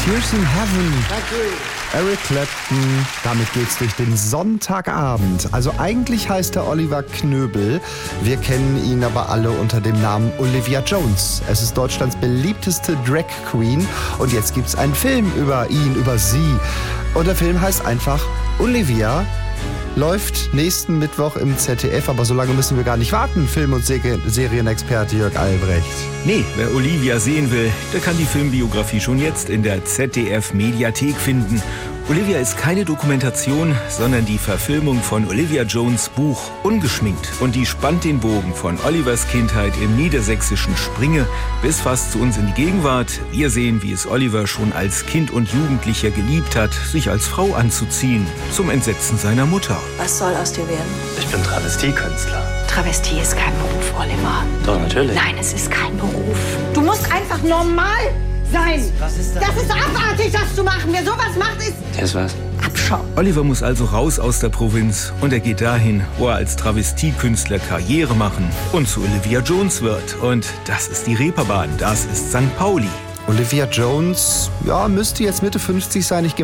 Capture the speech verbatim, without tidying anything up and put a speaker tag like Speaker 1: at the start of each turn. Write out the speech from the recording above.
Speaker 1: Tears in Heaven. Eric Clapton. Damit geht's durch den Sonntagabend. Also eigentlich heißt er Oliver Knöbel. Wir kennen ihn aber alle unter dem Namen Olivia Jones. Es ist Deutschlands beliebteste Drag Queen. Und jetzt gibt's einen Film über ihn, über sie. Und der Film heißt einfach Olivia. Läuft nächsten Mittwoch im Z D F, aber so lange müssen wir gar nicht warten, Film- und Serienexperte Jörg Albrecht.
Speaker 2: Nee, wer Olivia sehen will, der kann die Filmbiografie schon jetzt in der Z D F-Mediathek finden. Olivia ist keine Dokumentation, sondern die Verfilmung von Olivia Jones' Buch Ungeschminkt. Und die spannt den Bogen von Olivers Kindheit im niedersächsischen Springe bis fast zu uns in die Gegenwart. Wir sehen, wie es Oliver schon als Kind und Jugendlicher geliebt hat, sich als Frau anzuziehen, zum Entsetzen seiner Mutter.
Speaker 3: Was soll aus dir werden?
Speaker 4: Ich bin Travestiekünstler.
Speaker 3: Travestie ist kein Beruf, Oliver.
Speaker 4: Doch, natürlich.
Speaker 3: Nein, es ist kein Beruf. Du musst einfach normal sein.
Speaker 4: Was ist das?
Speaker 3: Das ist abartig, das zu machen. Wer sowas macht, ist
Speaker 4: Das ist was?
Speaker 3: Abschau.
Speaker 2: Oliver muss also raus aus der Provinz und er geht dahin, wo er als Travestiekünstler Karriere machen und zu Olivia Jones wird. Und das ist die Reeperbahn, das ist Sankt Pauli.
Speaker 1: Olivia Jones, ja, müsste jetzt Mitte fünfzig sein. Ich gehe